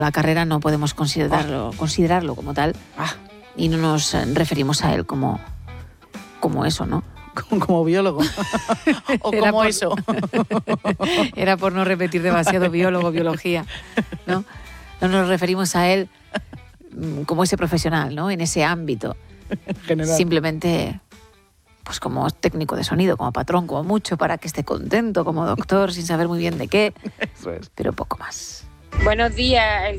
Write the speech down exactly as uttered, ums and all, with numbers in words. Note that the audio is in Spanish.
La carrera no podemos considerarlo, oh. considerarlo como tal ah. y no nos referimos a él como, como eso, ¿no? Como, como biólogo. O como por, eso. Era por no repetir demasiado biólogo, biología, ¿no? No nos referimos a él como ese profesional, ¿no? En ese ámbito. General. Simplemente, pues como técnico de sonido, como patrón, como mucho, para que esté contento, como doctor, sin saber muy bien de qué. Eso es. Pero poco más. Buenos días.